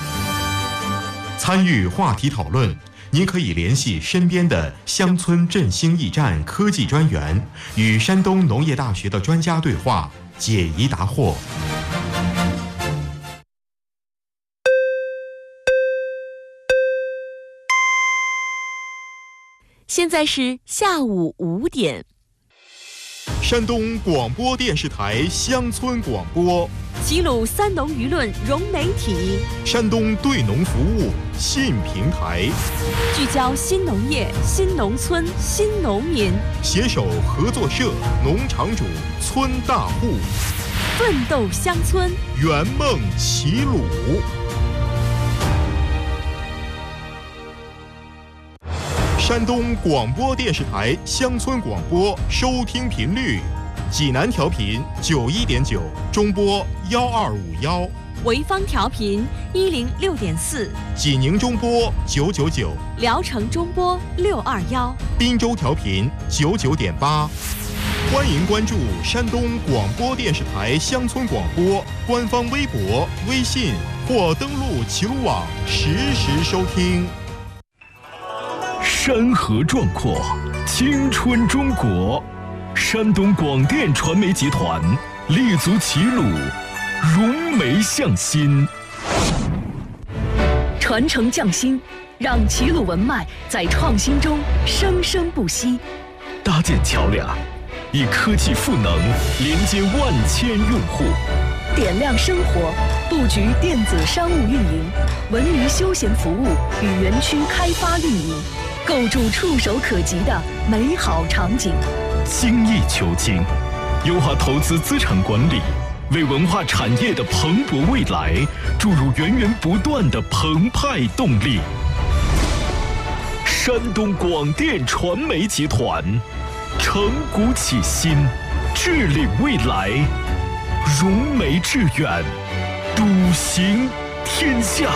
参与话题讨论，您可以联系身边的乡村振兴驿站科技专员，与山东农业大学的专家对话，解疑答惑。 现在是下午五点。 山东广播电视台乡村广播， 齐鲁三农舆论融媒体， 山东对农服务新平台， 聚焦新农业、新农村、新农民， 携手合作社、农场主、村大户， 奋斗乡村， 圆梦齐鲁。山东广播电视台乡村广播收听频率： 济南调频九一点九，中波幺二五幺， 潍坊调频一零六点四， 济宁中波九九九， 聊城中波六二幺， 滨州调频九九点八。欢迎关注山东广播电视台乡村广播官方微博、微信或登录齐鲁网实时收听。 山河壮阔，青春中国。山东广电传媒集团立足齐鲁，融媒向心， 传承匠心，让齐鲁文脉在创新中生生不息。 搭建桥梁，以科技赋能连接万千用户， 点亮生活，布局电子商务运营、文娱休闲服务与园区开发运营，构筑触手可及的美好场景。 精益求精，优化投资资产管理，为文化产业的蓬勃未来注入源源不断的澎湃动力。山东广电传媒集团承股启新，治理未来，融媒致远，笃行天下。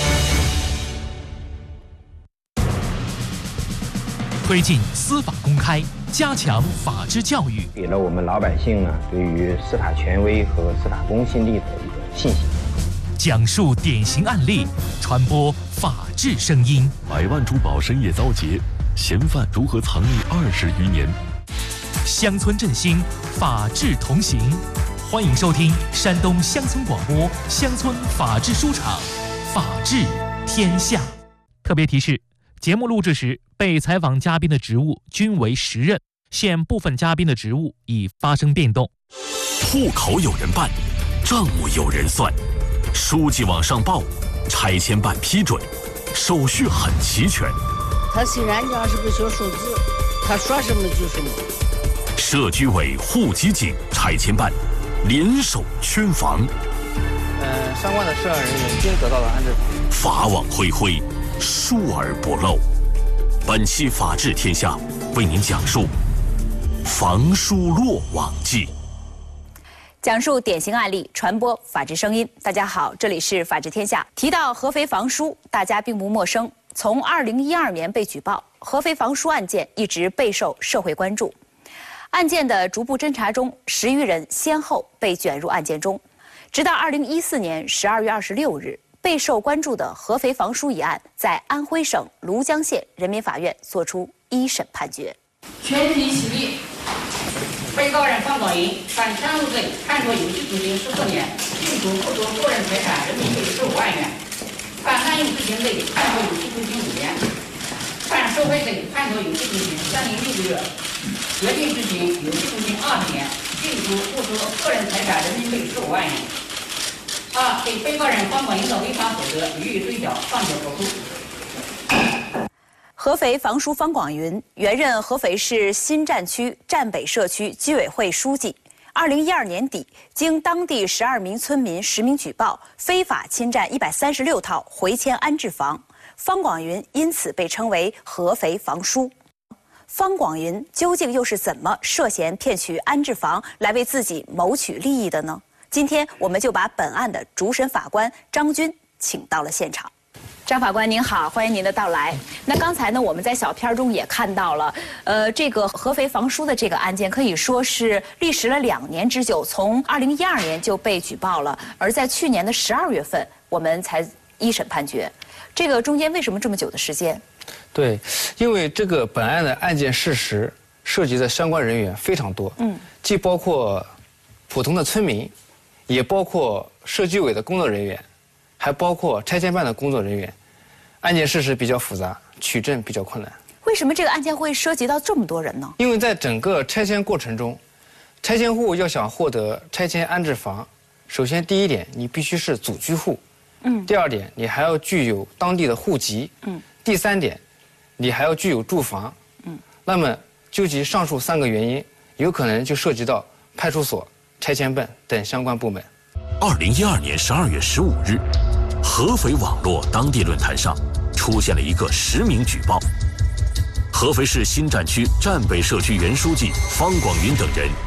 推进司法公开，加强法治教育， 给了我们老百姓呢对于司法权威和司法公信力的一个信心。 讲述典型案例，传播法治声音。 百万珠宝深夜遭劫，嫌犯如何藏匿二十余年？ 乡村振兴，法治同行。欢迎收听山东乡村广播乡村法治书场，法治天下。特别提示：节目录制时，被采访嘉宾的职务均为实任，现部分嘉宾的职务已发生变动。 户口有人办，账目有人算，书记往上报，拆迁办批准，手续很齐全。 他虽然讲是不学数字，他说什么就什么。 社居委、户籍警、拆迁办联手圈房， 呃，相关的涉案人员均得到了安置房。 法网恢恢，疏而不漏。本期《法治天下》为您讲述房书落网记， 讲述典型案例，传播法治声音。大家好，这里是《法治天下》。提到合肥房书，大家并不陌生。从二零一二年被举报，合肥房书案件一直备受社会关注。案件的逐步侦查中，十余人先后被卷入案件中，直到二零一四年十二月二十六日，备受关注的合肥房书一案在安徽省庐江县人民法院作出一审判决。 全体起立。被告人方广银犯贪污罪，判处有期徒刑十四年，并处不得个人财产人民币十五万元；犯贪污执行罪，判处有期徒刑五年；犯受贿罪，判处有期徒刑三年六个月。决定执行有期徒刑二十年，并处不得个人财产人民币十五万元。二、对被告人方广银的违法所得予以追缴，上缴国库。 合肥房书方广云原任合肥市新站区站北社区居委会书记。二零一二年底，经当地十二名村民实名举报，非法侵占一百三十六套回迁安置房，方广云因此被称为合肥房书。方广云究竟又是怎么涉嫌骗取安置房来为自己谋取利益的呢？今天我们就把本案的主审法官张军请到了现场。张法官您好，欢迎您的到来。那刚才呢，我们在小片中也看到了，呃，这个合肥房书的这个案件可以说是历时了两年之久，从二零一二年就被举报了，而在去年的十二月份，我们才一审判决。这个中间为什么这么久的时间？ 对，因为这个本案的案件事实涉及的相关人员非常多，嗯，既包括普通的村民，也包括社居委的工作人员，还包括拆迁办的工作人员，案件事实比较复杂，取证比较困难。 为什么这个案件会涉及到这么多人呢？ 因为在整个拆迁过程中，拆迁户要想获得拆迁安置房，首先第一点，你必须是祖居户，嗯，第二点，你还要具有当地的户籍，嗯，第三点，你还要具有住房，嗯，那么究其上述三个原因，有可能就涉及到派出所、拆迁办等相关部门。 二零一二年十二月十五日，合肥网络当地论坛上出现了一个实名举报，合肥市新站区站北社区原书记方广云等人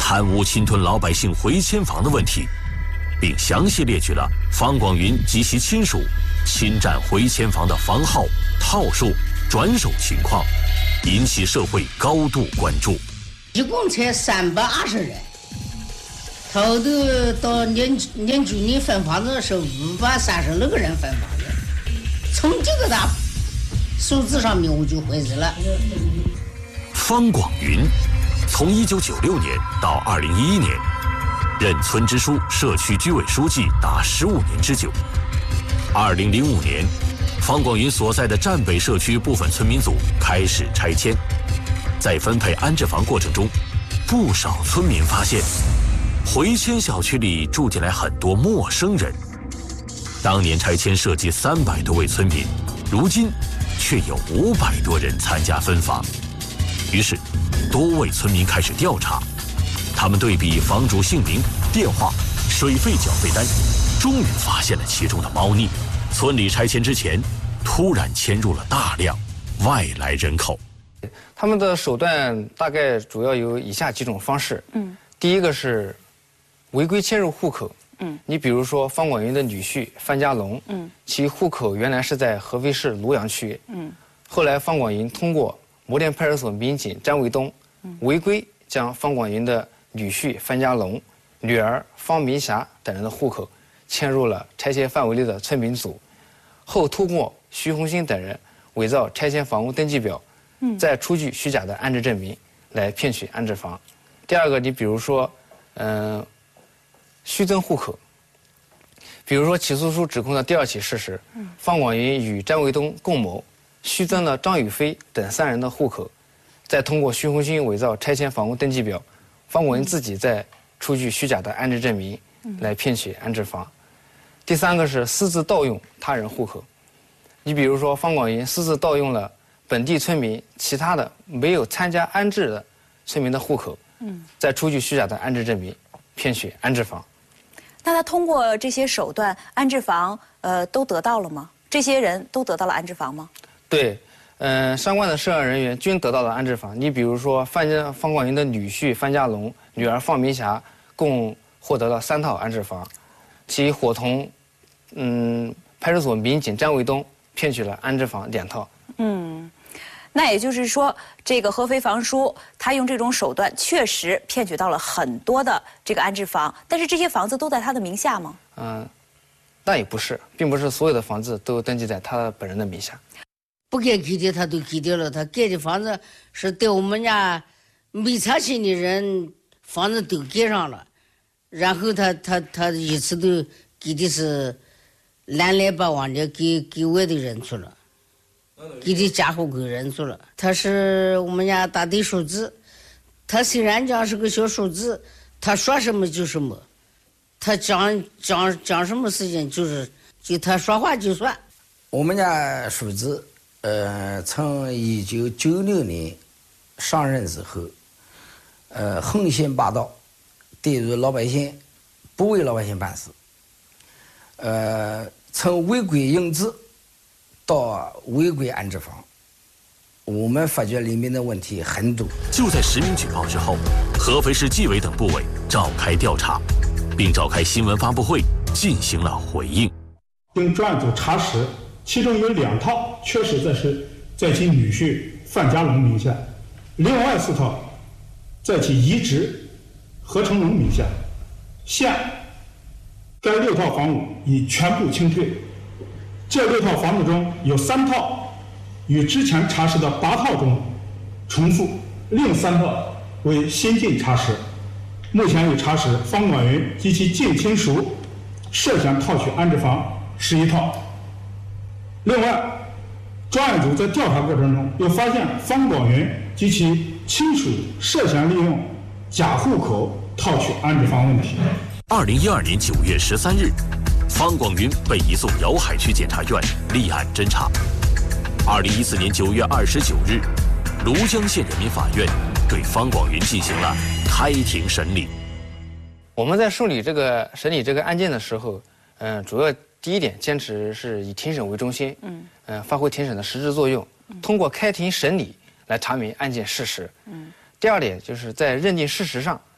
贪污侵吞老百姓回迁房的问题，并详细列举了方广云及其亲属侵占回迁房的房号、套数、转手情况，引起社会高度关注。 一共才三百二十人，头头到年年主任分房子是五百三十六个人分房子，从这个大数字上面我就回事了。 方广云从一九九六年到二零一一年，任村支书、社区居委书记达十五年之久。二零零五年，方广云所在的站北社区部分村民组开始拆迁，在分配安置房过程中，不少村民发现，回迁小区里住进来很多陌生人。当年拆迁涉及三百多位村民，如今却有五百多人参加分房。于是，多位村民开始调查，他们对比房主姓名、电话、水费缴费单，终于发现了其中的猫腻。村里拆迁之前，突然迁入了大量外来人口。 他们的手段大概主要有以下几种方式。嗯，第一个是违规迁入户口。嗯，你比如说方广云的女婿范家龙，嗯，其户口原来是在合肥市庐阳区，嗯，后来方广云通过摩店派出所民警詹卫东，嗯，违规将方广云的女婿范家龙、女儿方明霞等人的户口迁入了拆迁范围内的村民组，后通过徐红星等人伪造拆迁房屋登记表，嗯，再出具虚假的安置证明来骗取安置房。第二个，你比如说，嗯、呃，虚增户口。比如说，起诉书指控的第二起事实，嗯，方广云与詹卫东共谋，虚增了张宇飞等三人的户口，再通过徐红星伪造拆迁房屋登记表，方广云自己再出具虚假的安置证明来骗取安置房。第三个是私自盗用他人户口，你比如说方广云私自盗用了本地村民其他的没有参加安置的村民的户口，嗯，再出具虚假的安置证明骗取安置房。 那他通过这些手段，安置房呃都得到了吗？这些人都得到了安置房吗？ 对，嗯、呃，相关的涉案人员均得到了安置房。你比如说范家方广云的女婿范家龙、女儿方明霞共获得了三套安置房，其伙同嗯派出所民警詹卫东骗取了安置房两套。 嗯。那也就是说，这个合肥房叔他用这种手段确实骗取到了很多的这个安置房，但是这些房子都在他的名下吗？ 嗯，那也不是，并不是所有的房子都登记在他本人的名下。 不该给的他都给掉了，他盖的房子是对我们家没拆迁的人房子都盖上了，然后他他他一次都给的是蓝来把往的给给外的人出了。给的家户口人出了，他是我们家大队书记，他虽然讲是个小书记，他说什么就什么，他讲讲讲什么事情就是就他说话就算。 我们家书记，呃，从一九九六年上任之后，呃，横行霸道，对于老百姓不为老百姓办事，呃，从违规营制到违规安置房，我们发觉里面的问题很多。 就在实名举报之后，合肥市纪委等部委召开调查，并召开新闻发布会进行了回应。 经专案组查实，其中有两套确实在是在其女婿范家龙名下，另外四套在其姨侄何成龙名下。现该六套房屋已全部清退。这六套房子中有三套与之前查实的八套中重复，另三套为新进查实。目前已查实方广云及其近亲属涉嫌套取安置房十一套。另外，专案组在调查过程中又发现方广云及其亲属涉嫌利用假户口套取安置房问题。 二零一二年九月十三日。方广云被移送瑶海区检察院立案侦查。二零一四年九月二十九日，庐江县人民法院对方广云进行了开庭审理。 我们在受理这个审理这个案件的时候，嗯、呃，主要第一点坚持是以庭审为中心，嗯，呃，发挥庭审的实质作用，通过开庭审理来查明案件事实。嗯，第二点就是在认定事实上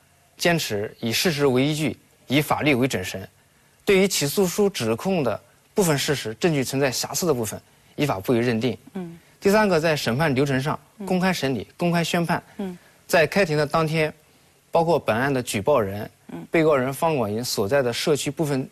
坚持以事实为依据，以法律为准绳。对于起诉书指控的部分事实证据存在瑕疵的部分，依法不予认定。嗯。第三个，在审判流程上公开审理、公开宣判。嗯。在开庭的当天，包括本案的举报人、被告人方广银所在的社区部分